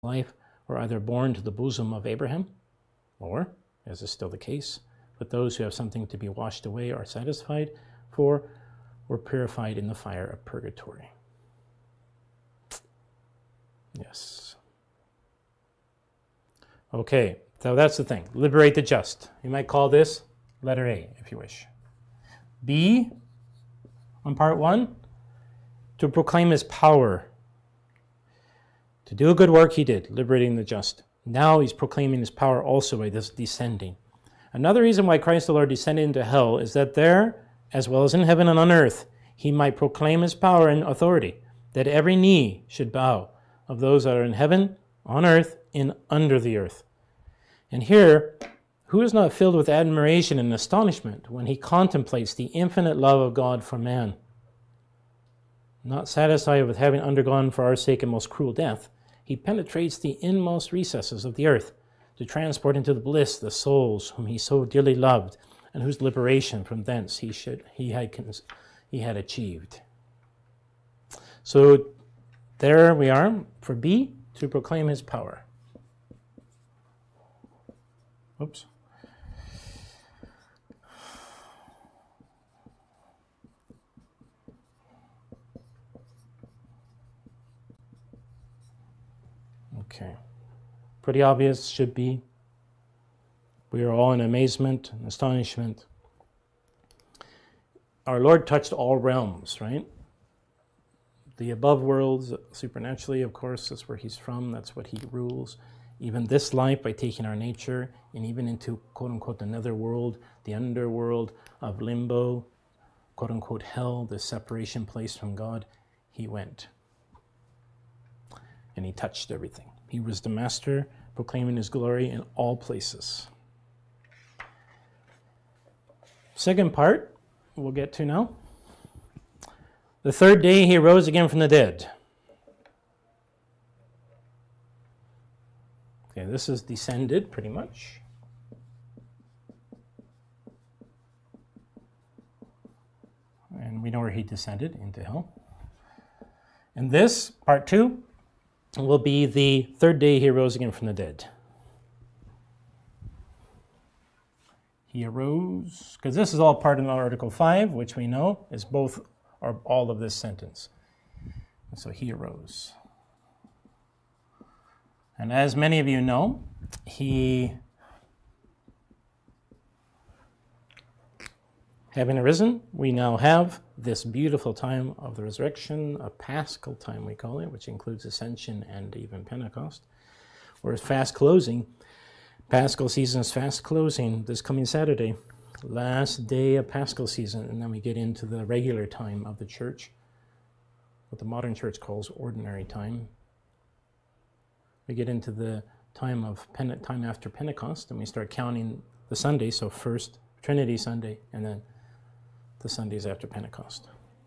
life were either born to the bosom of Abraham, or, as is still the case, but those who have something to be washed away are satisfied, for were purified in the fire of purgatory. Yes. Okay, so that's the thing. Liberate the just. You might call this letter A, if you wish. B, on part 1, to proclaim his power. To do a good work he did, liberating the just. Now he's proclaiming his power also by this descending. Another reason why Christ the Lord descended into hell is that there, as well as in heaven and on earth, he might proclaim his power and authority, that every knee should bow of those that are in heaven, on earth, and under the earth. And here, who is not filled with admiration and astonishment when he contemplates the infinite love of God for man? Not satisfied with having undergone for our sake a most cruel death, he penetrates the inmost recesses of the earth to transport into the bliss the souls whom he so dearly loved and whose liberation from thence he had achieved. So there we are for B, to proclaim his power. Oops. Okay. Pretty obvious, should be. We are all in amazement and astonishment. Our Lord touched all realms, right? The above worlds, supernaturally, of course, that's where he's from, that's what he rules. Even this life, by taking our nature, and even into, quote-unquote, another world, the underworld of limbo, quote-unquote, hell, the separation place from God, he went. And he touched everything. He was the master, proclaiming his glory in all places. Second part, we'll get to now. The third day he rose again from the dead. Okay, this is descended pretty much. And we know where he descended, into hell. And this, part 2, will be the third day he rose again from the dead. He arose, because this is all part of Article 5, which we know is both or all of this sentence. And so he arose. And as many of you know, having arisen, we now have this beautiful time of the resurrection, a Paschal time we call it, which includes Ascension and even Pentecost, or fast closing. Paschal season is fast closing this coming Saturday, last day of Paschal season, and then we get into the regular time of the church, what the modern church calls ordinary time. We get into the time after Pentecost, and we start counting the Sundays, so first Trinity Sunday, and then the Sundays after Pentecost.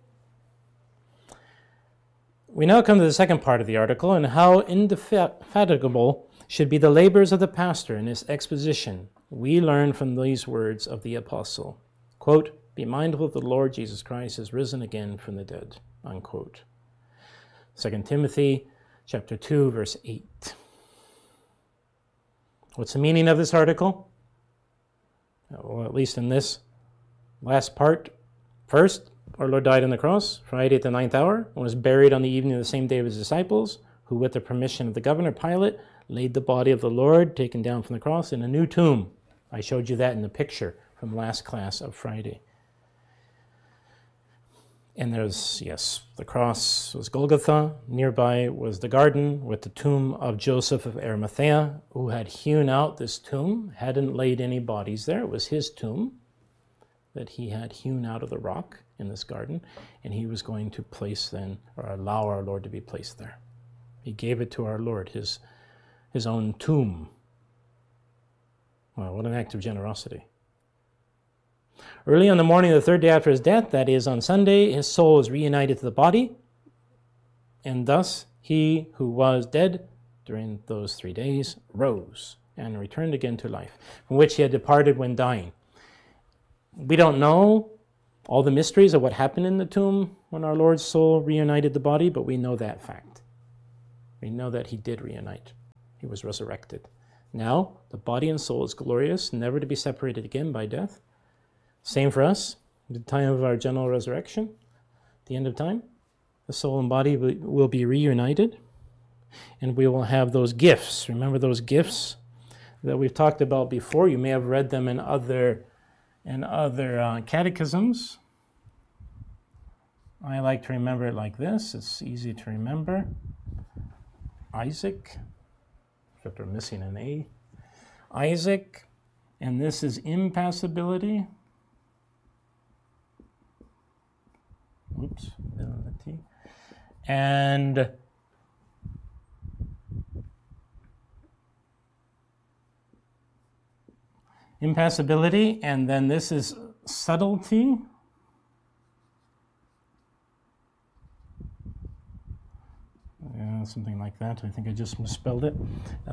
We now come to the second part of the article, and how indefatigable should be the labors of the pastor in his exposition. We learn from these words of the apostle, quote, "Be mindful that the Lord Jesus Christ is risen again from the dead," unquote. 2 Timothy chapter 2, verse 8. What's the meaning of this article? Well, at least in this last part. First, our Lord died on the cross, Friday at the 9th hour, and was buried on the evening of the same day of his disciples, who, with the permission of the governor Pilate, laid the body of the Lord, taken down from the cross, in a new tomb. I showed you that in the picture from last class of Friday. And there's, yes, the cross was Golgotha. Nearby was the garden with the tomb of Joseph of Arimathea, who had hewn out this tomb, hadn't laid any bodies there. It was his tomb that he had hewn out of the rock in this garden, and he was going to place then, or allow our Lord to be placed there. He gave it to our Lord, his own tomb. Wow, what an act of generosity. Early on the morning of the third day after his death, that is on Sunday, his soul is reunited to the body, and thus he who was dead during those 3 days rose and returned again to life, from which he had departed when dying. We don't know all the mysteries of what happened in the tomb when our Lord's soul reunited the body, but we know that fact. We know that he did reunite. He was resurrected. Now, the body and soul is glorious, never to be separated again by death. Same for us, the time of our general resurrection, the end of time. The soul and body will be reunited, and we will have those gifts. Remember those gifts that we've talked about before? You may have read them in other catechisms. I like to remember it like this. It's easy to remember. Isaac, except we're missing an A. Isaac, and this is impassibility. Oops, ability. And impassibility, and then this is subtlety. Yeah, something like that. I think I just misspelled it.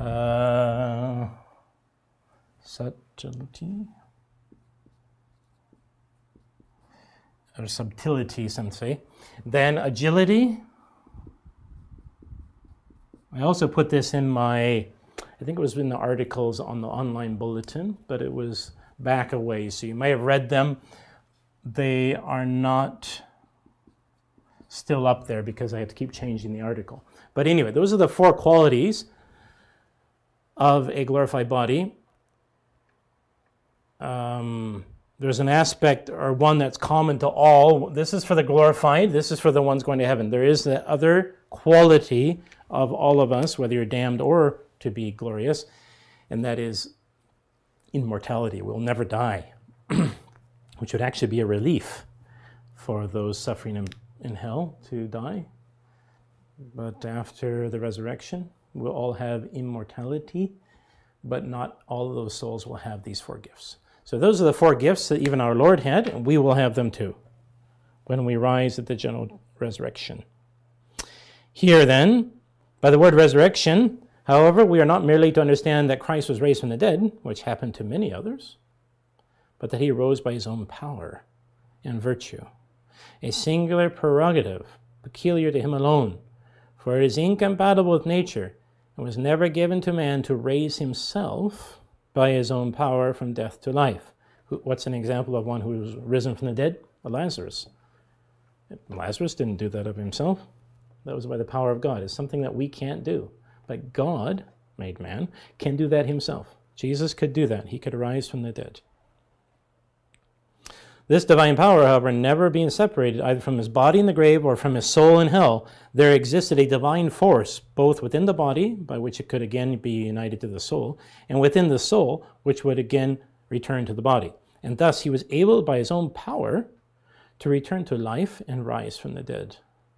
Subtlety. Or subtlety, some say. Then agility. I also put this in I think it was in the articles on the online bulletin, but it was back a ways, so you may have read them. They are not still up there because I have to keep changing the article. But anyway, those are the 4 qualities of a glorified body. There's an aspect or one that's common to all. This is for the glorified. This is for the ones going to heaven. There is the other quality of all of us, whether you're damned or to be glorious, and that is immortality. We'll never die, which would actually be a relief for those suffering in hell to die. But after the resurrection, we'll all have immortality, but not all of those souls will have these 4 gifts. So those are the 4 gifts that even our Lord had, and we will have them too when we rise at the general resurrection. Here then, by the word resurrection, however, we are not merely to understand that Christ was raised from the dead, which happened to many others, but that he rose by his own power and virtue, a singular prerogative peculiar to him alone, for it is incompatible with nature and was never given to man to raise himself by his own power from death to life. What's an example of one who was risen from the dead? Lazarus. Lazarus didn't do that of himself. That was by the power of God. It's something that we can't do. But God, made man, can do that himself. Jesus could do that. He could arise from the dead. This divine power, however, never being separated either from his body in the grave or from his soul in hell, there existed a divine force both within the body, by which it could again be united to the soul, and within the soul, which would again return to the body. And thus he was able, by his own power, to return to life and rise from the dead.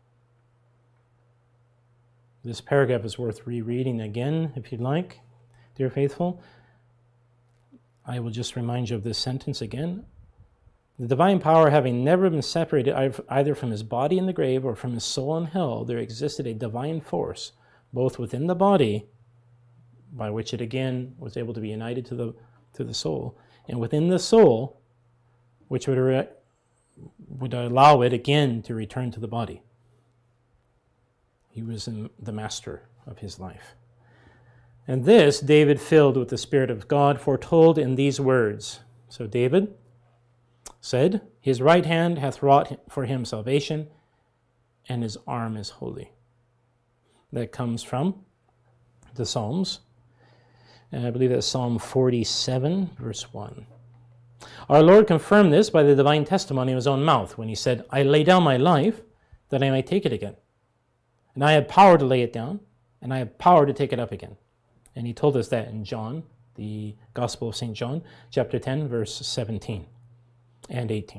This paragraph is worth rereading again, if you'd like, dear faithful. I will just remind you of this sentence again. The divine power having never been separated either from his body in the grave or from his soul in hell, there existed a divine force, both within the body, by which it again was able to be united to the soul, and within the soul, which would allow it again to return to the body. He was the master of his life. And this David filled with the Spirit of God, foretold in these words. So David said, his right hand hath wrought for him salvation, and his arm is holy. That comes from the Psalms. And I believe that's Psalm 47, verse 1. Our Lord confirmed this by the divine testimony of his own mouth when he said, I lay down my life that I might take it again. And I have power to lay it down, and I have power to take it up again. And he told us that in John, the Gospel of St. John, chapter 10, verse 17 and 18.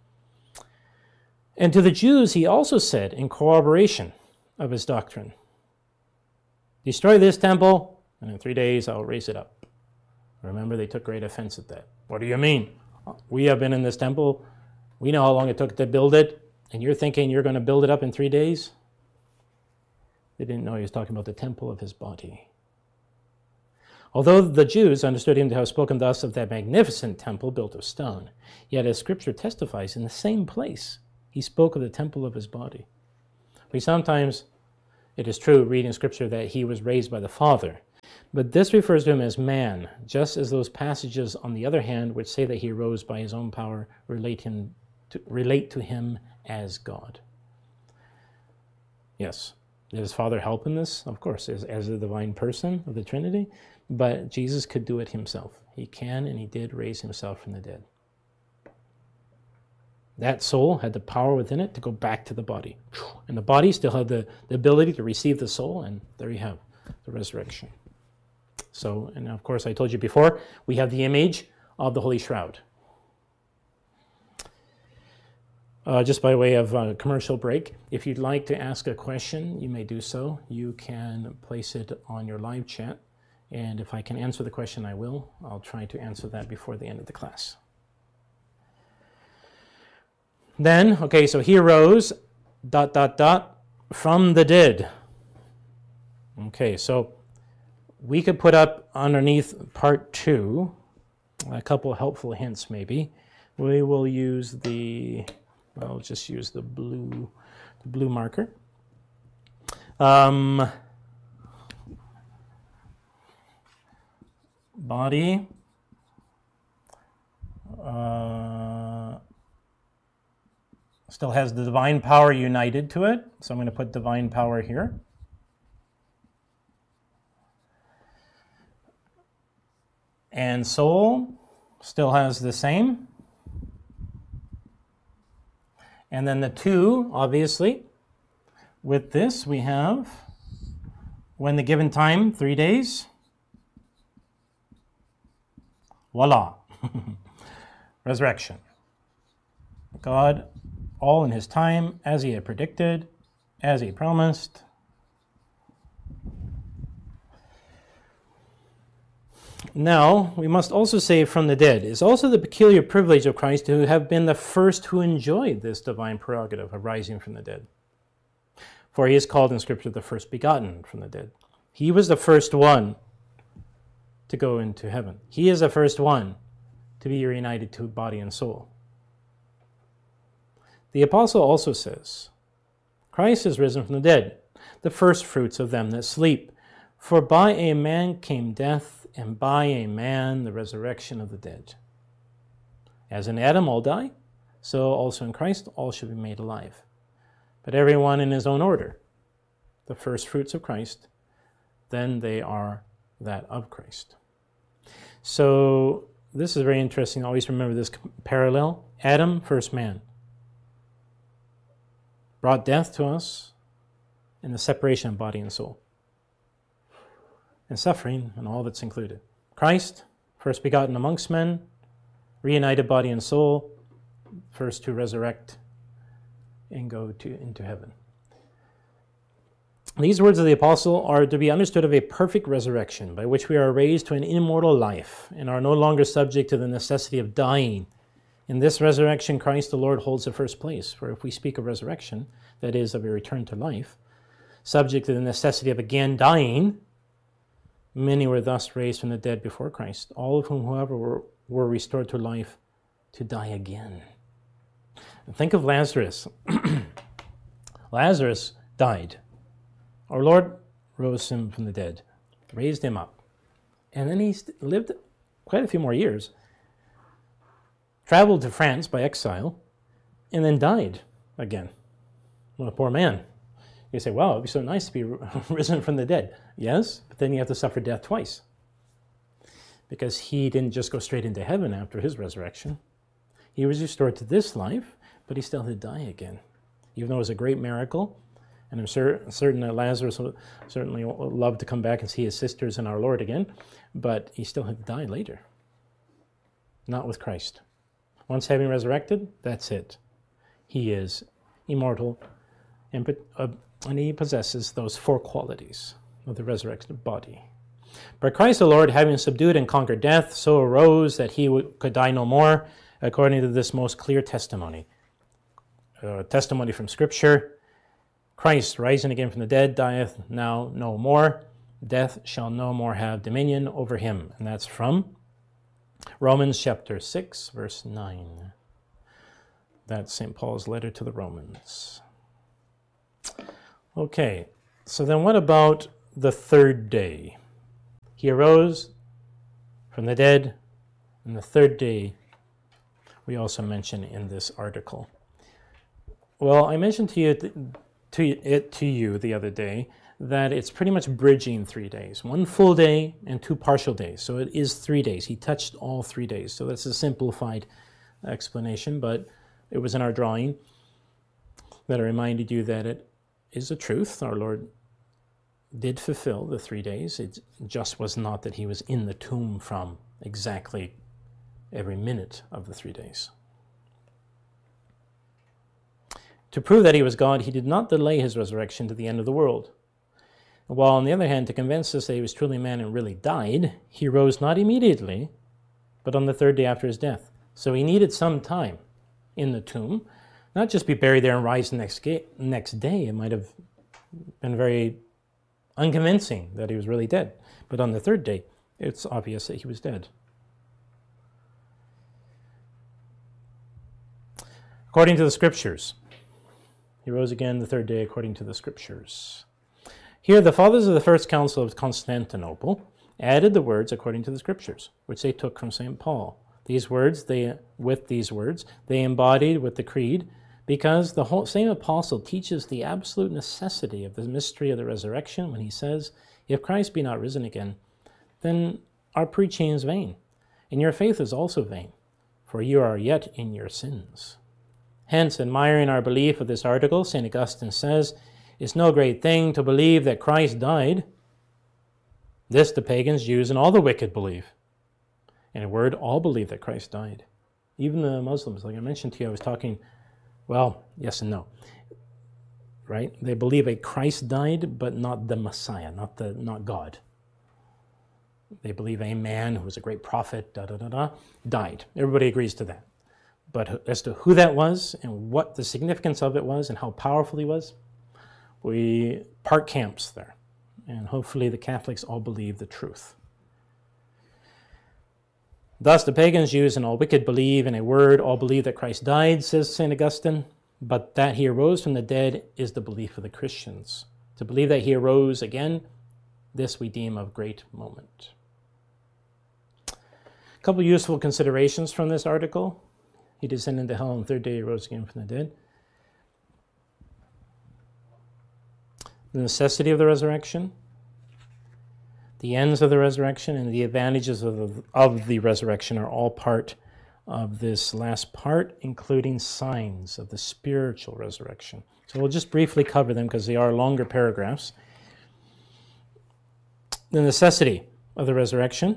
And to the Jews he also said, in corroboration of his doctrine, destroy this temple, and in 3 days I'll raise it up. Remember, they took great offense at that. What do you mean? We have been in this temple. We know how long it took to build it, and you're thinking you're going to build it up in 3 days? They didn't know he was talking about the temple of his body. Although the Jews understood him to have spoken thus of that magnificent temple built of stone, yet as Scripture testifies, in the same place he spoke of the temple of his body. We sometimes, it is true, read in Scripture that he was raised by the Father, But this refers to him as man, just as those passages, on the other hand, which say that he rose by his own power, relate to him as God. Yes, did his Father help in this? Of course, as the divine person of the Trinity. But Jesus could do it himself. He can and he did raise himself from the dead. That soul had the power within it to go back to the body. And the body still had the ability to receive the soul, and there you have the resurrection. So, and of course, I told you before, we have the image of the Holy Shroud. Just by way of a commercial break, if you'd like to ask a question, you may do so. You can place it on your live chat, and if I can answer the question, I will. I'll try to answer that before the end of the class. Then, okay, so he rose, ... from the dead. Okay, so we could put up underneath part 2 a couple helpful hints maybe. We will use I'll just use the blue marker. Body. Still has the divine power united to it. So I'm going to put divine power here. And soul still has the same. And then the 2, obviously, with this we have, when the given time, 3 days. Voila. Resurrection. God, all in his time, as he had predicted, as he promised. Now, we must also say from the dead is also the peculiar privilege of Christ to have been the first who enjoyed this divine prerogative of rising from the dead. For he is called in Scripture the first begotten from the dead. He was the first one to go into heaven. He is the first one to be reunited to body and soul. The apostle also says, Christ is risen from the dead, the first fruits of them that sleep. For by a man came death, and by a man the resurrection of the dead. As in Adam all die, so also in Christ all shall be made alive. But everyone in his own order. The first fruits of Christ, then they are that of Christ. So this is very interesting. Always remember this parallel. Adam, first man, brought death to us in the separation of body and soul, and suffering and all that's included. Christ, first begotten amongst men, reunited body and soul, first to resurrect and go into heaven. These words of the apostle are to be understood of a perfect resurrection, by which we are raised to an immortal life and are no longer subject to the necessity of dying. In this resurrection, Christ the Lord holds the first place. For if we speak of resurrection, that is, of a return to life, subject to the necessity of again dying, many were thus raised from the dead before Christ, all of whom, however, were restored to life to die again. And think of Lazarus. Lazarus died. Our Lord rose him from the dead, raised him up. And then he lived quite a few more years, traveled to France by exile, and then died again. What a poor man. You say, wow, it'd be so nice to be risen from the dead. Yes, but then you have to suffer death twice. Because he didn't just go straight into heaven after his resurrection. He was restored to this life, but he still had to die again. Even though it was a great miracle, and I'm certain that Lazarus would certainly love to come back and see his sisters and our Lord again, but he still had to die later. Not with Christ. Once having resurrected, that's it. He is immortal, and he possesses those 4 qualities of the resurrected body. But Christ the Lord, having subdued and conquered death, so arose that he could die no more, according to this most clear testimony. Testimony from Scripture. Christ, rising again from the dead, dieth now no more. Death shall no more have dominion over him. And that's from Romans chapter 6, verse 9. That's St. Paul's letter to the Romans. Okay, so then what about the third day? He arose from the dead on the third day, we also mention in this article. Well, I mentioned to you the other day that it's pretty much bridging 3 days, 1 full day and 2 partial days. So it is 3 days. He touched all 3 days. So that's a simplified explanation, but it was in our drawing that I reminded you that it is a truth. Our Lord did fulfill the 3 days. It just was not that he was in the tomb from exactly every minute of the 3 days. To prove that he was God, he did not delay his resurrection to the end of the world. While on the other hand, to convince us that he was truly man and really died, he rose not immediately, but on the 3rd day after his death. So he needed some time in the tomb, not just be buried there and rise the next day. It might have been very unconvincing that he was really dead. But on the 3rd day, it's obvious that he was dead. According to the Scriptures, he rose again the 3rd day according to the Scriptures. Here, the fathers of the First Council of Constantinople added the words according to the Scriptures, which they took from St. Paul. With these words, they embodied with the Creed, because the same apostle teaches the absolute necessity of the mystery of the resurrection when he says, if Christ be not risen again, then our preaching is vain, and your faith is also vain, for you are yet in your sins. Hence, admiring our belief of this article, St. Augustine says, it's no great thing to believe that Christ died. This the pagans, Jews, and all the wicked believe. In a word, all believe that Christ died. Even the Muslims, like I mentioned to you, I was talking, well, yes and no, right? They believe a Christ died, but not the Messiah, not God. They believe a man who was a great prophet, died. Everybody agrees to that. But as to who that was and what the significance of it was and how powerful he was, we part camps there. And hopefully the Catholics all believe the truth. Thus the pagans, Jews, and all wicked believe, in a word, all believe that Christ died, says St. Augustine, but that he arose from the dead is the belief of the Christians. To believe that he arose again, this we deem of great moment. A couple useful considerations from this article. He descended into hell on the 3rd day, he rose again from the dead. The necessity of the resurrection, the ends of the resurrection, and the advantages of the resurrection are all part of this last part, including signs of the spiritual resurrection. So we'll just briefly cover them because they are longer paragraphs. The necessity of the resurrection.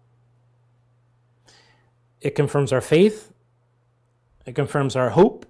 It confirms our faith. It confirms our hope.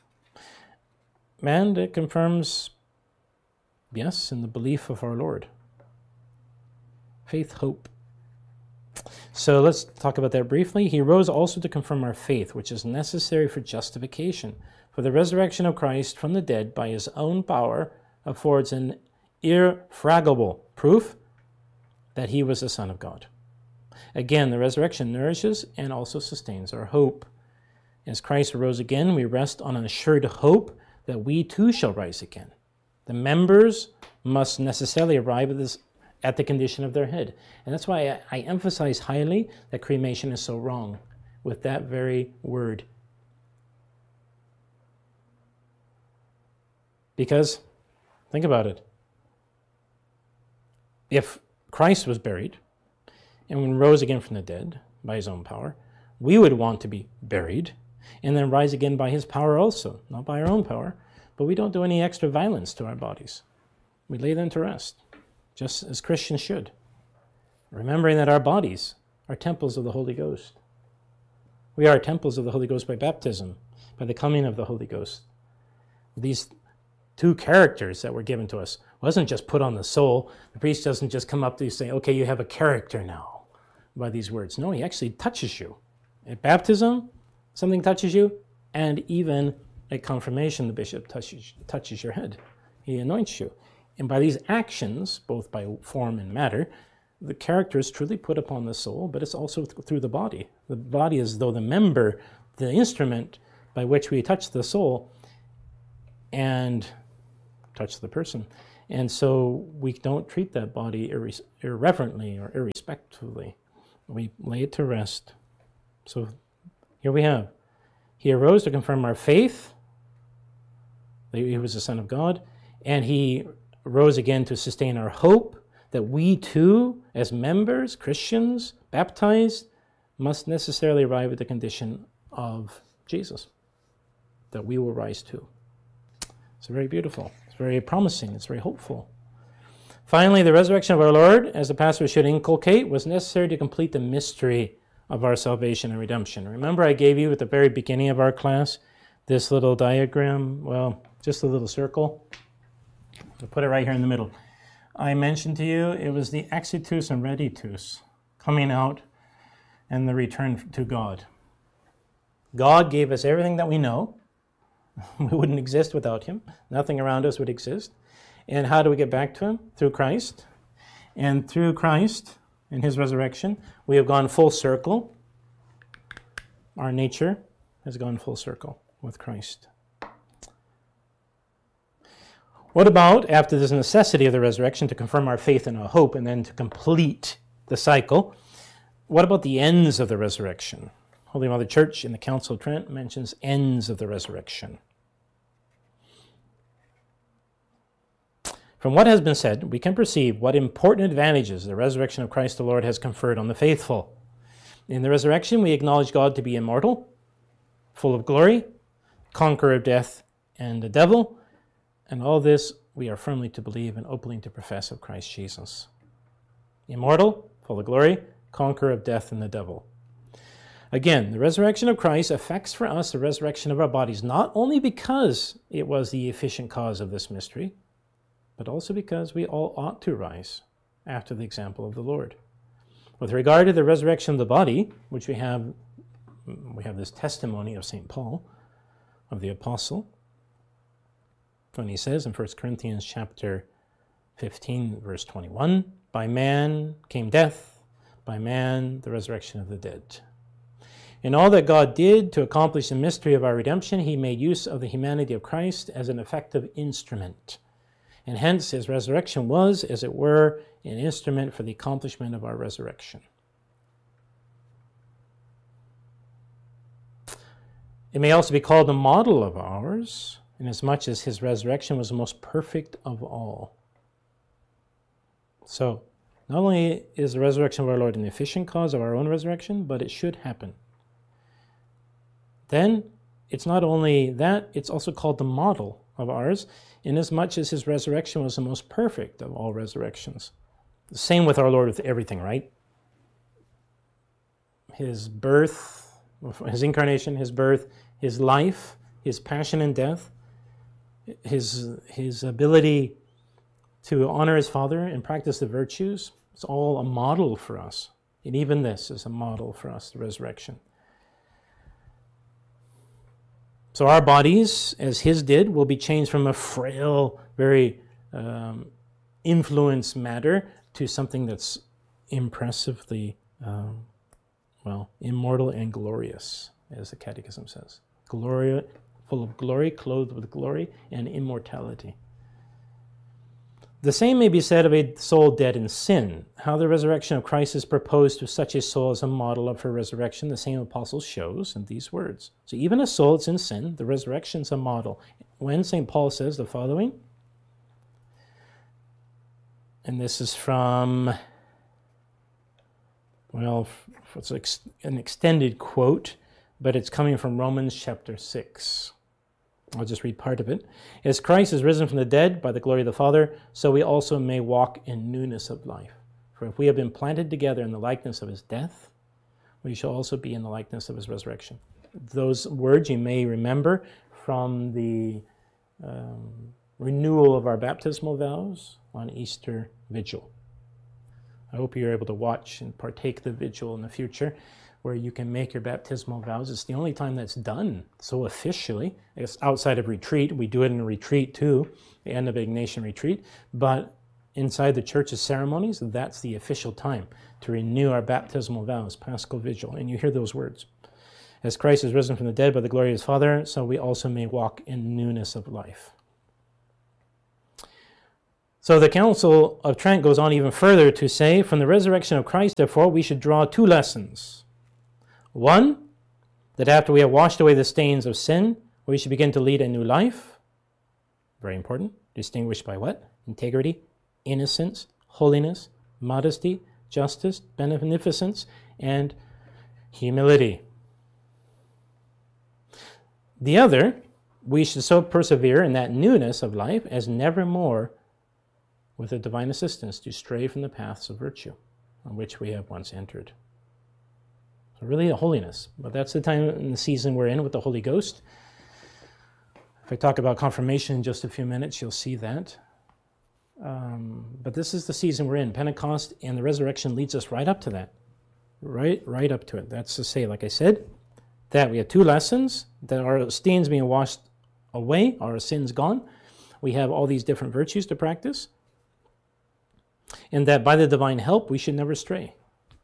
And it confirms, yes, in the belief of our Lord. Faith, hope. So let's talk about that briefly. He rose also to confirm our faith, which is necessary for justification. For the resurrection of Christ from the dead by his own power affords an irrefragable proof that he was the Son of God. Again, the resurrection nourishes and also sustains our hope. As Christ arose again, we rest on an assured hope that we too shall rise again. The members must necessarily arrive at the condition of their head. And that's why I emphasize highly that cremation is so wrong with that very word. Because, think about it. If Christ was buried and rose again from the dead by his own power, we would want to be buried and then rise again by his power also, not by our own power, but we don't do any extra violence to our bodies. We lay them to rest, just as Christians should, remembering that our bodies are temples of the Holy Ghost. We are temples of the Holy Ghost by baptism, by the coming of the Holy Ghost. These two characters that were given to us wasn't just put on the soul. The priest doesn't just come up to you and say, okay, you have a character now by these words. No, he actually touches you. At baptism, something touches you, and even at confirmation, the bishop touches your head. He anoints you. And by these actions, both by form and matter, the character is truly put upon the soul, but it's also through the body. The body is though the member, the instrument by which we touch the soul and touch the person. And so we don't treat that body irreverently or irrespectfully. We lay it to rest. So here we have, he arose to confirm our faith. He was the Son of God. And he rose again to sustain our hope that we too, as members, Christians, baptized, must necessarily arrive at the condition of Jesus, that we will rise too. It's very beautiful. It's very promising. It's very hopeful. Finally, the resurrection of our Lord, as the pastor should inculcate, was necessary to complete the mystery of our salvation and redemption. Remember, I gave you at the very beginning of our class this little diagram, well, just a little circle. I'll put it right here in the middle. I mentioned to you it was the exitus and reditus, coming out and the return to God. God gave us everything that we know. We wouldn't exist without him. Nothing around us would exist. And how do we get back to him? Through Christ. And through Christ and his resurrection, we have gone full circle. Our nature has gone full circle with Christ. What about, after this necessity of the resurrection to confirm our faith and our hope and then to complete the cycle, what about the ends of the resurrection? Holy Mother Church in the Council of Trent mentions ends of the resurrection. From what has been said, we can perceive what important advantages the resurrection of Christ the Lord has conferred on the faithful. In the resurrection, we acknowledge God to be immortal, full of glory, conqueror of death and the devil, and all this we are firmly to believe and openly to profess of Christ Jesus. Immortal, full of glory, conqueror of death and the devil. Again, the resurrection of Christ affects for us the resurrection of our bodies, not only because it was the efficient cause of this mystery, but also because we all ought to rise after the example of the Lord. With regard to the resurrection of the body, which we have this testimony of St. Paul, of the apostle, when he says in 1 Corinthians chapter 15, verse 21, by man came death, by man the resurrection of the dead. In all that God did to accomplish the mystery of our redemption, he made use of the humanity of Christ as an effective instrument. And hence his resurrection was, as it were, an instrument for the accomplishment of our resurrection. It may also be called a model of ours, inasmuch as his resurrection was the most perfect of all. So, not only is the resurrection of our Lord an efficient cause of our own resurrection, but it should happen. Then, it's not only that, it's also called the model of ours, inasmuch as his resurrection was the most perfect of all resurrections. The same with our Lord with everything, right? His birth, his incarnation, his birth, his life, his passion and death, his ability to honor his Father and practice the virtues, it's all a model for us. And even this is a model for us, the resurrection. So our bodies, as his did, will be changed from a frail, very influenced matter to something that's impressively, immortal and glorious, as the Catechism says. Full of glory, clothed with glory and immortality. The same may be said of a soul dead in sin. How the resurrection of Christ is proposed to such a soul as a model of her resurrection, the same apostle shows in these words. So even a soul that's in sin, the resurrection is a model. When St. Paul says the following, and this is from, it's an extended quote, but it's coming from Romans chapter 6. I'll just read part of it. As Christ is risen from the dead by the glory of the Father, so we also may walk in newness of life. For if we have been planted together in the likeness of his death, we shall also be in the likeness of his resurrection. Those words you may remember from the renewal of our baptismal vows on Easter Vigil. I hope you're able to watch and partake the vigil in the future, where you can make your baptismal vows. It's the only time that's done so officially. It's outside of retreat. We do it in a retreat too, the end of Ignatian retreat. But inside the church's ceremonies, that's the official time to renew our baptismal vows, Paschal Vigil. And you hear those words. As Christ is risen from the dead by the glory of his Father, so we also may walk in newness of life. So the Council of Trent goes on even further to say, from the resurrection of Christ, therefore, we should draw two lessons. One, that after we have washed away the stains of sin, we should begin to lead a new life. Very important. Distinguished by what? Integrity, innocence, holiness, modesty, justice, beneficence, and humility. The other, we should so persevere in that newness of life as never more, with the divine assistance, to stray from the paths of virtue on which we have once entered. So really a holiness. But that's the time in the season we're in with the Holy Ghost. If I talk about confirmation in just a few minutes, you'll see that. But this is the season we're in. Pentecost and the resurrection leads us right up to that. Right up to it. That's to say, like I said, that we have two lessons, that our stains being washed away, our sins gone. We have all these different virtues to practice. And that by the divine help, we should never stray.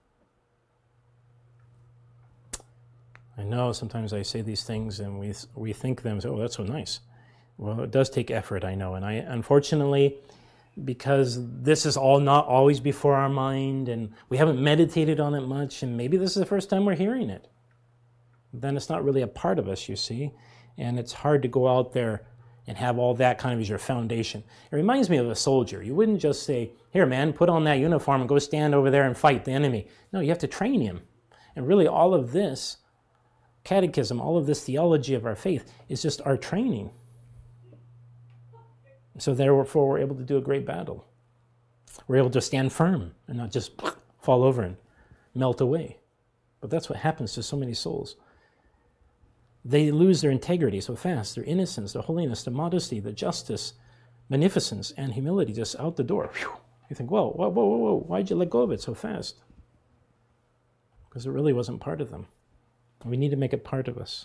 I know sometimes I say these things and we think them, oh, that's so nice. Well, it does take effort, I know. And I, unfortunately, because this is all not always before our mind and we haven't meditated on it much, and maybe this is the first time we're hearing it, then it's not really a part of us, you see. And it's hard to go out there and have all that kind of as your foundation. It reminds me of a soldier. You wouldn't just say, here, man, put on that uniform and go stand over there and fight the enemy. No, you have to train him. And really all of this catechism, all of this theology of our faith is just our training. So therefore we're able to do a great battle. We're able to stand firm and not just fall over and melt away. But that's what happens to so many souls. They lose their integrity so fast, their innocence, their holiness, their modesty, their justice, beneficence, and humility just out the door. Whew. You think, whoa, why'd you let go of it so fast? Because it really wasn't part of them. We need to make it part of us.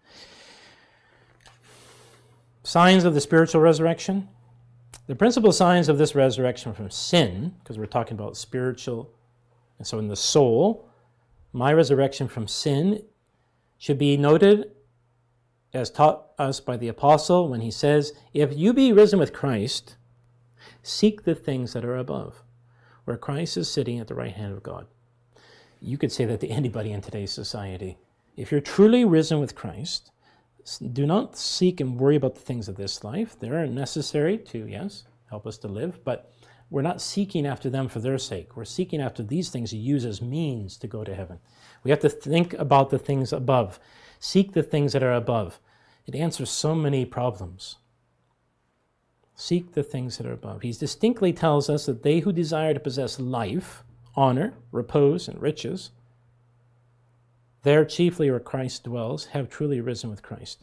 Signs of the spiritual resurrection. The principal signs of this resurrection from sin, because we're talking about spiritual, and so in the soul, my resurrection from sin should be noted as taught us by the apostle when he says, if you be risen with Christ, seek the things that are above, where Christ is sitting at the right hand of God. You could say that to anybody in today's society. If you're truly risen with Christ, do not seek and worry about the things of this life. They are necessary to, yes, help us to live, but we're not seeking after them for their sake. We're seeking after these things to use as means to go to heaven. We have to think about the things above. Seek the things that are above. It answers so many problems. Seek the things that are above. He distinctly tells us that they who desire to possess life, honor, repose, and riches, there chiefly where Christ dwells, have truly risen with Christ.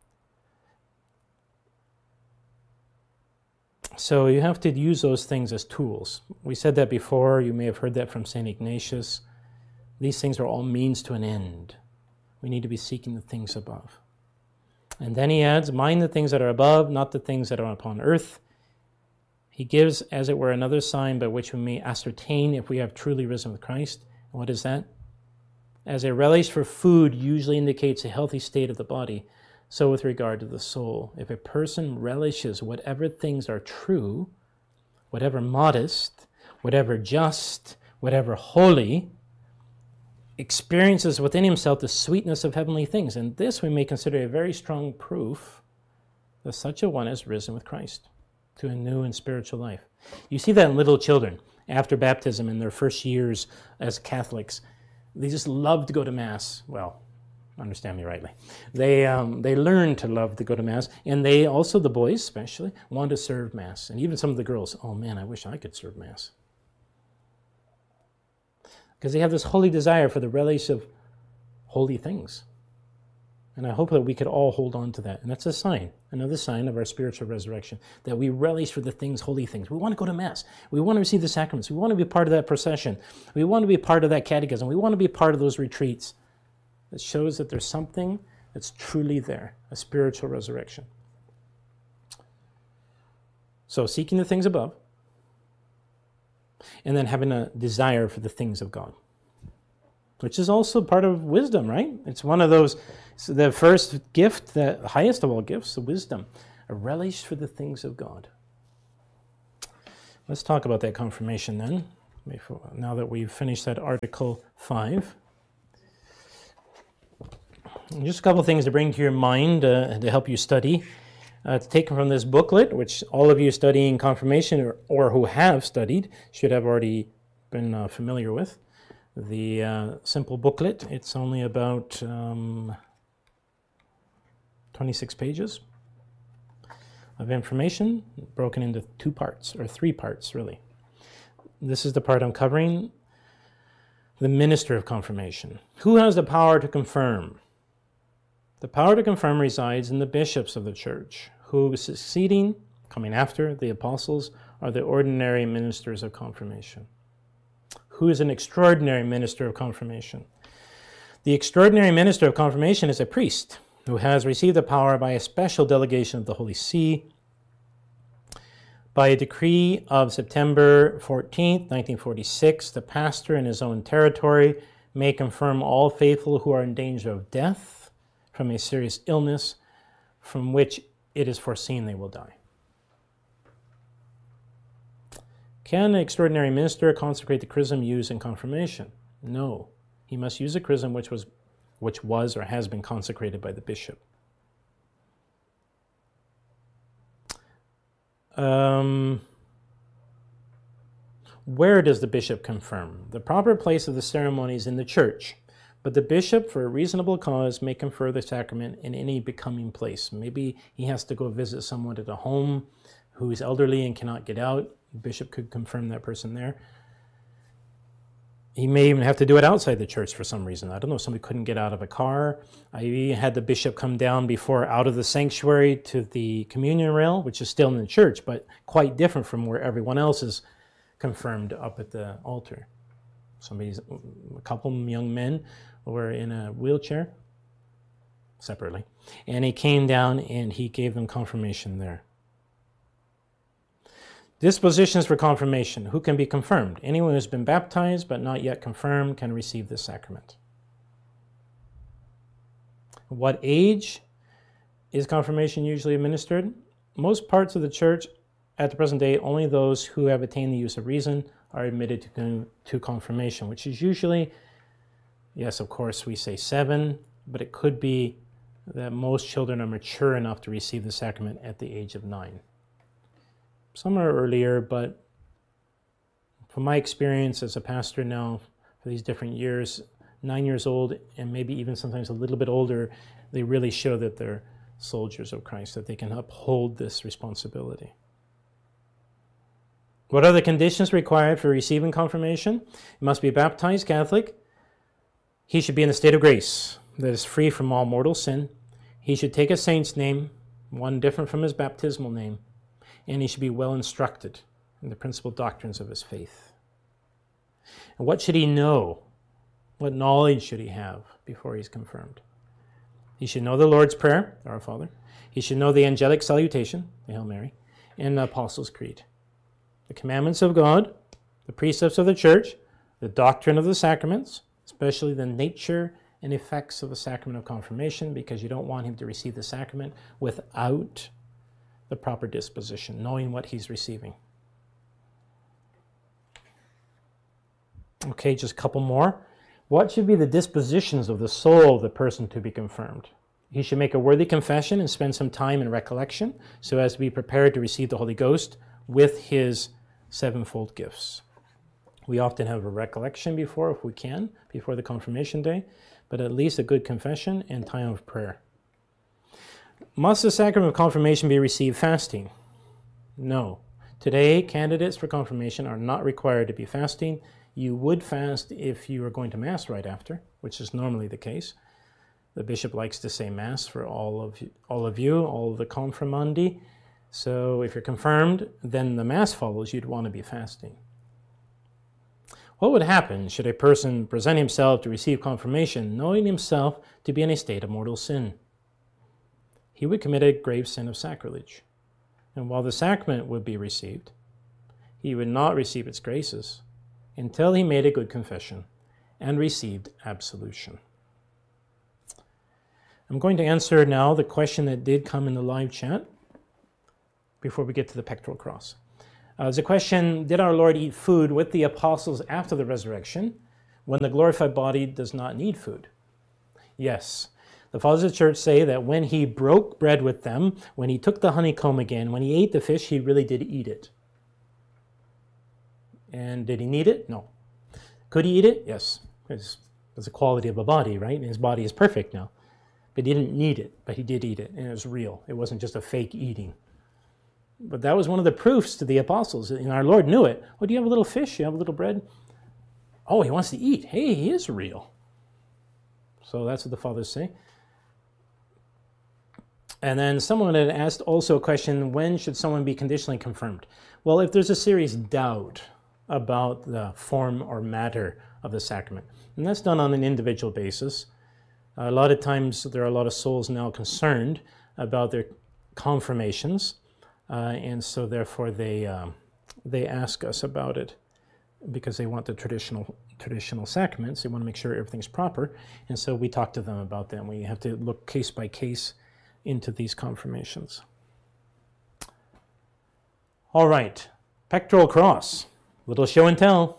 So you have to use those things as tools. We said that before. You may have heard that from St. Ignatius. These things are all means to an end. We need to be seeking the things above. And then he adds, mind the things that are above, not the things that are upon earth. He gives, as it were, another sign by which we may ascertain if we have truly risen with Christ. What is that? As a relish for food usually indicates a healthy state of the body, so with regard to the soul. If a person relishes whatever things are true, whatever modest, whatever just, whatever holy, experiences within himself the sweetness of heavenly things. And this we may consider a very strong proof that such a one has risen with Christ to a new and spiritual life. You see that in little children after baptism in their first years as Catholics. They just love to go to Mass. Well, understand me rightly. They learn to love to go to Mass, and they also, the boys especially, want to serve Mass. And even some of the girls, oh man, I wish I could serve Mass. Because they have this holy desire for the relish of holy things. And I hope that we could all hold on to that. And that's a sign, another sign of our spiritual resurrection, that we relish for the things, holy things. We want to go to Mass. We want to receive the sacraments. We want to be part of that procession. We want to be part of that catechism. We want to be part of those retreats. That shows that there's something that's truly there, a spiritual resurrection. So seeking the things above, and then having a desire for the things of God, which is also part of wisdom, right? It's one of those, so the first gift, the highest of all gifts, the wisdom, a relish for the things of God. Let's talk about that confirmation then, now that we've finished that Article 5. And just a couple of things to bring to your mind to help you study. It's taken from this booklet, which all of you studying confirmation or who have studied should have already been familiar with. The simple booklet, it's only about 26 pages of information broken into 2 parts, or 3 parts really. This is the part I'm covering, the minister of confirmation. Who has the power to confirm? The power to confirm resides in the bishops of the church, who succeeding, coming after the apostles, are the ordinary ministers of confirmation. Who is an extraordinary minister of confirmation? The extraordinary minister of confirmation is a priest who has received the power by a special delegation of the Holy See. By a decree of September 14th, 1946, the pastor in his own territory may confirm all faithful who are in danger of death from a serious illness from which it is foreseen they will die. Can an extraordinary minister consecrate the chrism used in confirmation? No. He must use a chrism which was or has been consecrated by the bishop. Where does the bishop confirm? The proper place of the ceremony is in the church, but the bishop, for a reasonable cause, may confer the sacrament in any becoming place. Maybe he has to go visit someone at a home who is elderly and cannot get out. The bishop could confirm that person there. He may even have to do it outside the church for some reason. I don't know, somebody couldn't get out of a car. I even had the bishop come down before out of the sanctuary to the communion rail, which is still in the church, but quite different from where everyone else is confirmed up at the altar. A couple young men were in a wheelchair, separately, and he came down and he gave them confirmation there. Dispositions for confirmation. Who can be confirmed? Anyone who has been baptized but not yet confirmed can receive this sacrament. What age is confirmation usually administered? Most parts of the church at the present day, only those who have attained the use of reason are admitted to confirmation, which is usually, yes, of course, we say 7, but it could be that most children are mature enough to receive the sacrament at the age of 9. Some are earlier, but from my experience as a pastor now for these different years, 9 years old and maybe even sometimes a little bit older, they really show that they're soldiers of Christ, that they can uphold this responsibility. What are the conditions required for receiving confirmation? He must be baptized Catholic. He should be in a state of grace that is free from all mortal sin. He should take a saint's name, one different from his baptismal name, and he should be well instructed in the principal doctrines of his faith. And what should he know? What knowledge should he have before he's confirmed? He should know the Lord's Prayer, Our Father. He should know the angelic salutation, the Hail Mary, and the Apostles' Creed. The commandments of God, the precepts of the church, the doctrine of the sacraments, especially the nature and effects of the sacrament of confirmation, because you don't want him to receive the sacrament without the proper disposition, knowing what he's receiving. Okay, just a couple more. What should be the dispositions of the soul of the person to be confirmed? He should make a worthy confession and spend some time in recollection so as to be prepared to receive the Holy Ghost with his 7-fold gifts. We often have a recollection before, if we can, before the confirmation day, but at least a good confession and time of prayer. Must the sacrament of confirmation be received fasting? No. Today, candidates for confirmation are not required to be fasting. You would fast if you are going to Mass right after, which is normally the case. The bishop likes to say Mass for all of the confirmandi. So if you're confirmed, then the Mass follows, you'd want to be fasting. What would happen should a person present himself to receive confirmation, knowing himself to be in a state of mortal sin? He would commit a grave sin of sacrilege. And while the sacrament would be received, he would not receive its graces until he made a good confession and received absolution. I'm going to answer now the question that did come in the live chat before we get to the pectoral cross. There's a question, did our Lord eat food with the apostles after the resurrection when the glorified body does not need food? Yes. The fathers of the church say that when he broke bread with them, when he took the honeycomb again, when he ate the fish, he really did eat it. And did he need it? No. Could he eat it? Yes. Because it's the quality of a body, right? And his body is perfect now. But he didn't need it, but he did eat it, and it was real. It wasn't just a fake eating. But that was one of the proofs to the apostles. And our Lord knew it. Oh, do you have a little fish? You have a little bread? Oh, he wants to eat. Hey, he is real. So that's what the fathers say. And then someone had asked also a question, when should someone be conditionally confirmed? Well, if there's a serious doubt about the form or matter of the sacrament, and that's done on an individual basis. A lot of times there are a lot of souls now concerned about their confirmations. And so therefore they ask us about it because they want the traditional sacraments. They want to make sure everything's proper. And so we talk to them about that. And we have to look case by case into these confirmations. All right, pectoral cross, little show and tell.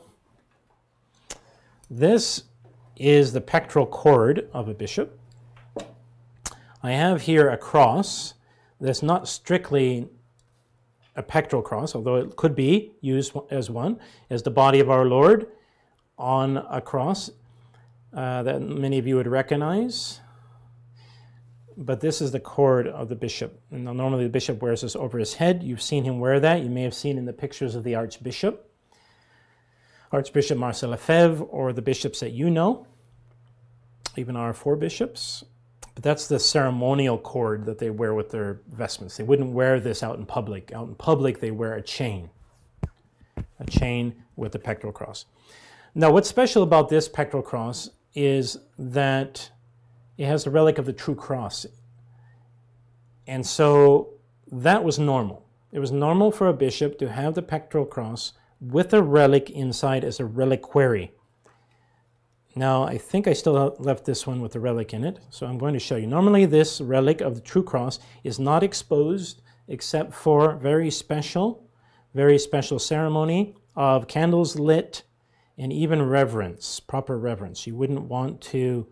This is the pectoral cord of a bishop. I have here a cross that's not strictly a pectoral cross, although it could be used as one, as the body of our Lord on a cross that many of you would recognize. But this is the cord of the bishop. And normally the bishop wears this over his head. You've seen him wear that. You may have seen in the pictures of the Archbishop, Archbishop Marcel Lefebvre, or the bishops that you know, even our four bishops. But that's the ceremonial cord that they wear with their vestments. They wouldn't wear this out in public. Out in public, they wear a chain with the pectoral cross. Now, what's special about this pectoral cross is that it has the relic of the true cross. And so that was normal. It was normal for a bishop to have the pectoral cross with a relic inside as a reliquary. Now, I think I still left this one with the relic in it, so I'm going to show you. Normally, this relic of the true cross is not exposed except for very special ceremony of candles lit and even reverence, proper reverence. You wouldn't want to,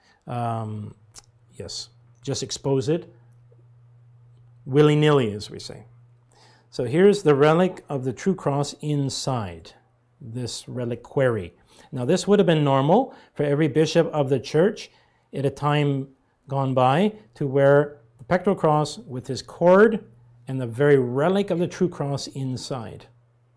just expose it willy-nilly, as we say. So here's the relic of the true cross inside this reliquary. Now, this would have been normal for every bishop of the church at a time gone by to wear the pectoral cross with his cord and the very relic of the true cross inside.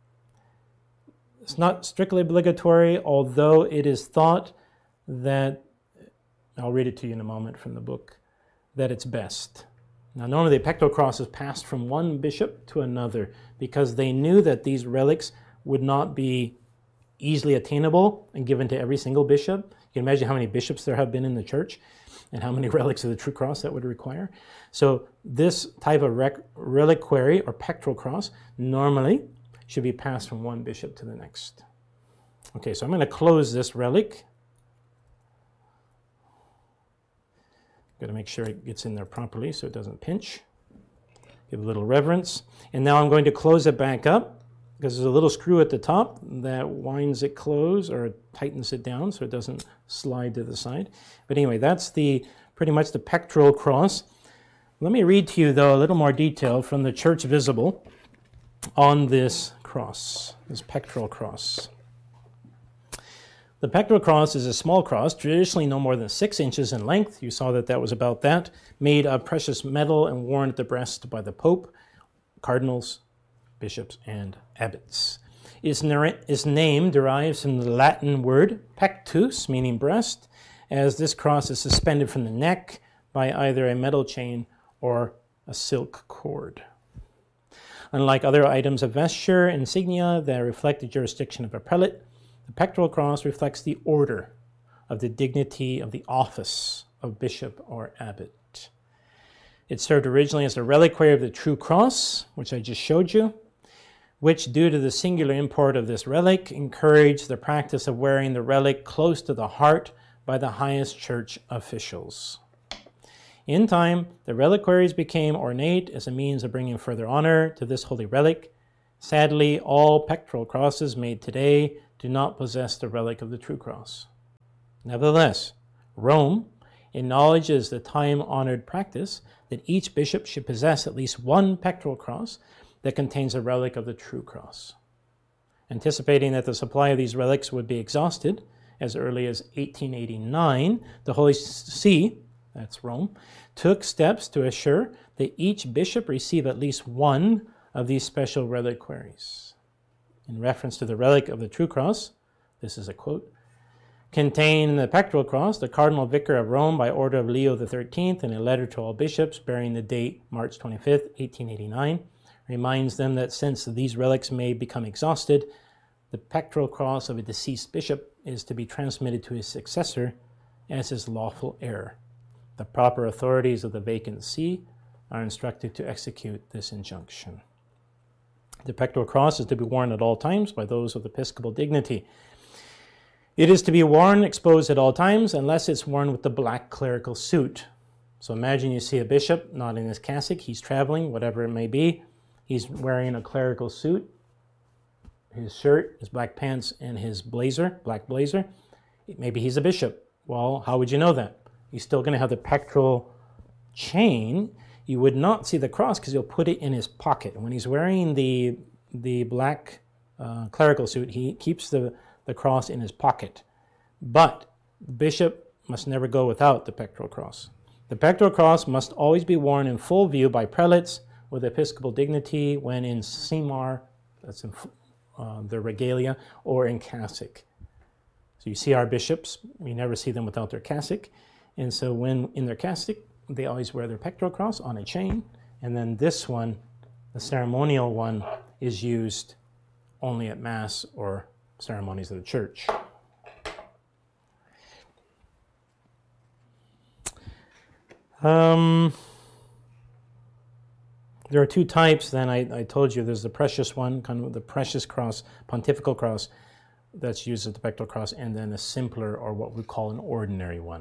It's not strictly obligatory, although it is thought that, I'll read it to you in a moment from the book, that it's best. Now, normally the pectoral cross is passed from one bishop to another because they knew that these relics would not be easily attainable and given to every single bishop. You can imagine how many bishops there have been in the church and how many relics of the true cross that would require. So this type of reliquary or pectoral cross normally should be passed from one bishop to the next. Okay, so I'm going to close this relic. Got to make sure it gets in there properly so it doesn't pinch. Give a little reverence. And now I'm going to close it back up, because there's a little screw at the top that winds it closed or tightens it down so it doesn't slide to the side. But anyway, that's pretty much the pectoral cross. Let me read to you, though, a little more detail from the Church Visible on this cross, this pectoral cross. The pectoral cross is a small cross, traditionally no more than 6 inches in length. You saw that was about that, made of precious metal and worn at the breast by the Pope, cardinals, bishops, and abbots. Its name derives from the Latin word pectus, meaning breast, as this cross is suspended from the neck by either a metal chain or a silk cord. Unlike other items of vesture insignia that reflect the jurisdiction of a prelate, the pectoral cross reflects the order of the dignity of the office of bishop or abbot. It served originally as a reliquary of the true cross, which I just showed you, which, due to the singular import of this relic, encouraged the practice of wearing the relic close to the heart by the highest church officials. In time, the reliquaries became ornate as a means of bringing further honor to this holy relic, Sadly, all pectoral crosses made today do not possess the relic of the true cross. Nevertheless, Rome acknowledges the time-honored practice that each bishop should possess at least one pectoral cross that contains a relic of the true cross. Anticipating that the supply of these relics would be exhausted as early as 1889, the Holy See, that's Rome, took steps to assure that each bishop receive at least one of these special reliquaries. In reference to the relic of the true cross, this is a quote, contained in the pectoral cross, the Cardinal Vicar of Rome, by order of Leo XIII, in a letter to all bishops bearing the date March 25th, 1889, reminds them that since these relics may become exhausted, the pectoral cross of a deceased bishop is to be transmitted to his successor as his lawful heir. The proper authorities of the vacant see are instructed to execute this injunction. The pectoral cross is to be worn at all times by those of episcopal dignity. It is to be worn exposed at all times unless it's worn with the black clerical suit. So imagine you see a bishop not in his cassock, he's traveling, whatever it may be. He's wearing a clerical suit, his shirt, his black pants, and his blazer, black blazer. Maybe he's a bishop. Well, how would you know that? He's still going to have the pectoral chain. You would not see the cross because he'll put it in his pocket. And when he's wearing the black clerical suit, he keeps the cross in his pocket. But the bishop must never go without the pectoral cross. The pectoral cross must always be worn in full view by prelates with episcopal dignity when in simar, that's in their regalia, or in cassock. So you see our bishops, we never see them without their cassock. And so when in their cassock, they always wear their pectoral cross on a chain. And then this one, the ceremonial one, is used only at Mass or ceremonies of the church. There are two types then. I told you there's the precious one, kind of the precious cross, pontifical cross, that's used as the pectoral cross, and then a simpler, or what we call an ordinary one.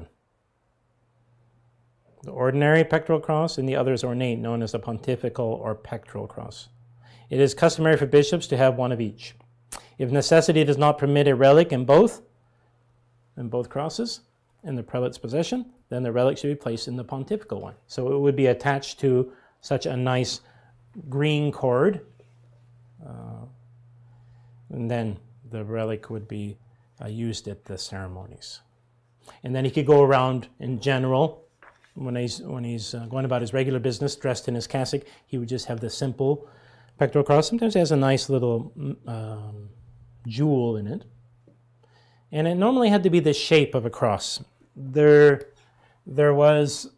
The ordinary pectoral cross, and the other is ornate, known as the pontifical or pectoral cross. It is customary for bishops to have one of each. If necessity does not permit a relic in both crosses in the prelate's possession, then the relic should be placed in the pontifical one. So it would be attached to such a nice green cord, and then the relic would be used at the ceremonies. And then he could go around in general, when he's going about his regular business, dressed in his cassock, he would just have the simple pectoral cross. Sometimes it has a nice little jewel in it. And it normally had to be the shape of a cross. There was,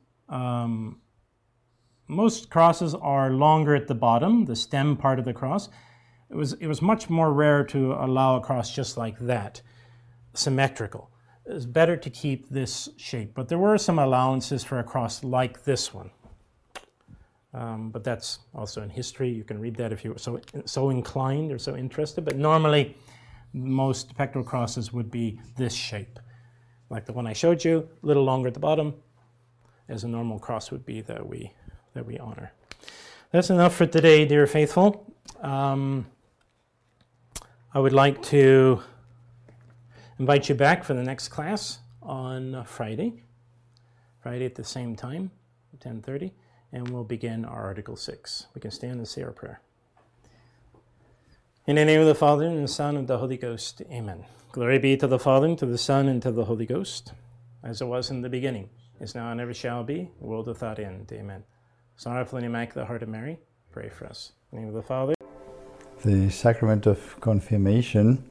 most crosses are longer at the bottom, the stem part of the cross. It was much more rare to allow a cross just like that, symmetrical. It was better to keep this shape, but there were some allowances for a cross like this one. But that's also in history. You can read that if you're so inclined or so interested. But normally, most pectoral crosses would be this shape, like the one I showed you, a little longer at the bottom, as a normal cross would be that we honor. That's enough for today, dear faithful. I would like to invite you back for the next class on Friday at the same time, 10:30, and we'll begin our Article 6. We can stand and say our prayer. In the name of the Father, and the Son, and the Holy Ghost, amen. Glory be to the Father, and to the Son, and to the Holy Ghost, as it was in the beginning, is now, and ever shall be, world without end, amen. Sorrowful and Immaculate Heart of Mary, pray for us. In the name of the Father. The sacrament of confirmation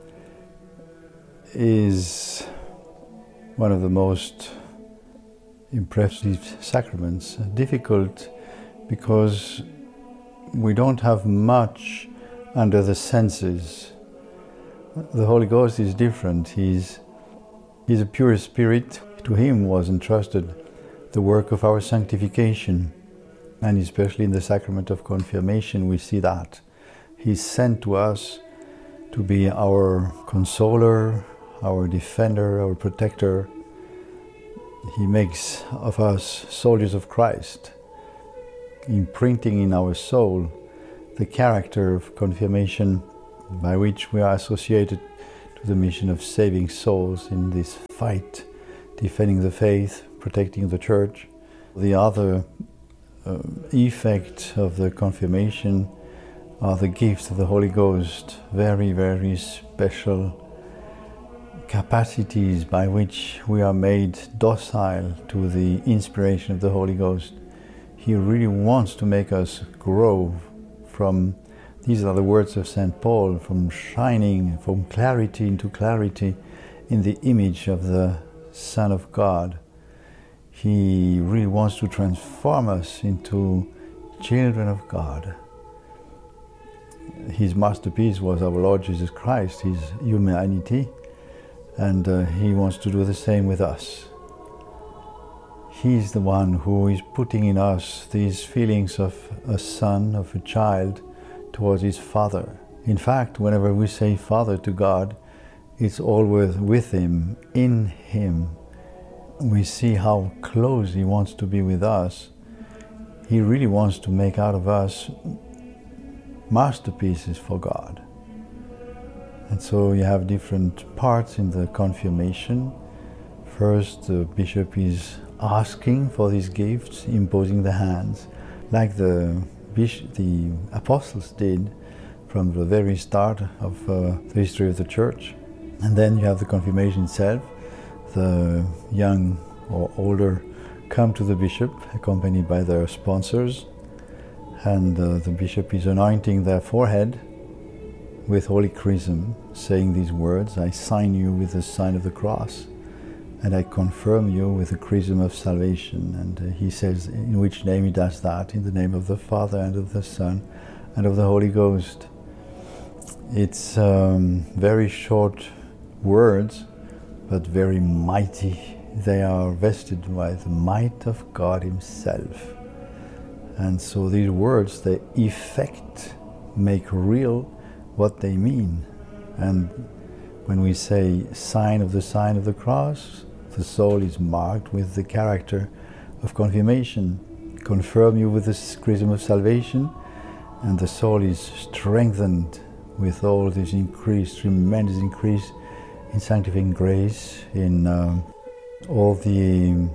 is one of the most impressive sacraments. Difficult because we don't have much under the senses. The Holy Ghost is different. He's a pure spirit. To him was entrusted the work of our sanctification, and especially in the sacrament of confirmation we see that. He's sent to us to be our consoler, our defender, our protector. He makes of us soldiers of Christ, imprinting in our soul the character of confirmation by which we are associated to the mission of saving souls in this fight, defending the faith, protecting the church. The other effect of the confirmation are the gifts of the Holy Ghost, very, very special capacities by which we are made docile to the inspiration of the Holy Ghost. He really wants to make us grow from, these are the words of St. Paul, from shining, from clarity into clarity in the image of the Son of God. He really wants to transform us into children of God. His masterpiece was our Lord Jesus Christ, his humanity, and he wants to do the same with us. He's the one who is putting in us these feelings of a son, of a child, towards his Father. In fact, whenever we say Father to God, it's always with him, in him. We see how close he wants to be with us. He really wants to make out of us masterpieces for God. And so you have different parts in the confirmation. First, the bishop is asking for these gifts, imposing the hands, like the apostles did from the very start of the history of the church. And then you have the confirmation itself. The young or older come to the bishop, accompanied by their sponsors, and the bishop is anointing their forehead with holy chrism, saying these words: I sign you with the sign of the cross, and I confirm you with the chrism of salvation. And he says in which name he does that: in the name of the Father, and of the Son, and of the Holy Ghost. It's very short words, but very mighty. They are vested by the might of God himself. And so these words, they effect, make real what they mean. And when we say sign of the cross, the soul is marked with the character of confirmation. Confirm you with the chrism of salvation, and the soul is strengthened with all this increase, tremendous increase in sanctifying grace, in all the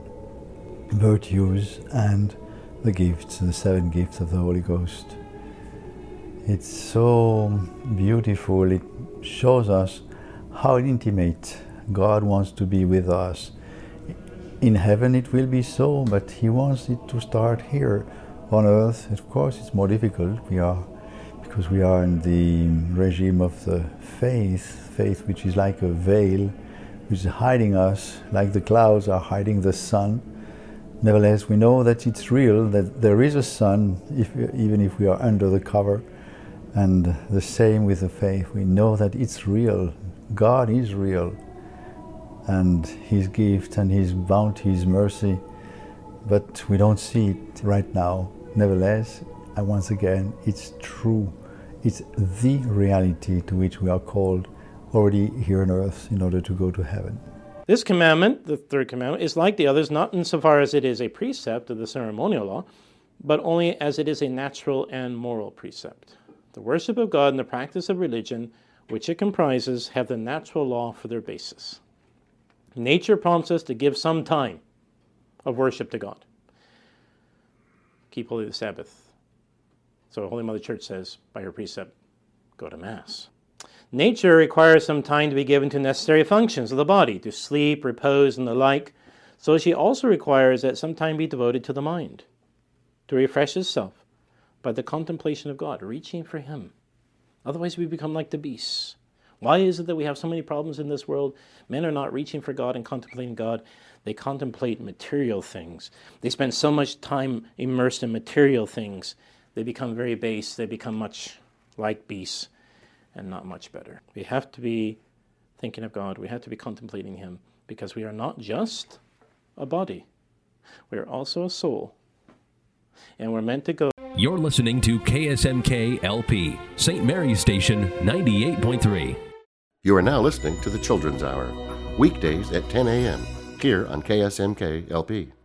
virtues and the gifts, the 7 gifts of the Holy Ghost. It's so beautiful. It shows us how intimate God wants to be with us. In heaven it will be so, but he wants it to start here on earth. Of course it's more difficult. Because we are in the regime of the faith which is like a veil, which is hiding us, like the clouds are hiding the sun. Nevertheless, we know that it's real, that there is a sun, even if we are under the cover. And the same with the faith. We know that it's real. God is real. And his gift and his bounty, his mercy. But we don't see it right now. Nevertheless, and once again, it's true. It's the reality to which we are called already here on earth in order to go to heaven. This commandment, the third commandment, is like the others, not insofar as it is a precept of the ceremonial law, but only as it is a natural and moral precept. The worship of God and the practice of religion, which it comprises, have the natural law for their basis. Nature prompts us to give some time of worship to God. Keep holy the Sabbath. So Holy Mother Church says, by her precept, go to Mass. Nature requires some time to be given to necessary functions of the body, to sleep, repose, and the like. So she also requires that some time be devoted to the mind, to refresh itself by the contemplation of God, reaching for him. Otherwise we become like the beasts. Why is it that we have so many problems in this world? Men are not reaching for God and contemplating God. They contemplate material things. They spend so much time immersed in material things. They become very base. They become much like beasts and not much better. We have to be thinking of God. We have to be contemplating him, because we are not just a body. We are also a soul. And we're meant to go. You're listening to KSMK LP, St. Mary's Station 98.3. You are now listening to the Children's Hour, weekdays at 10 a.m. here on KSMK LP.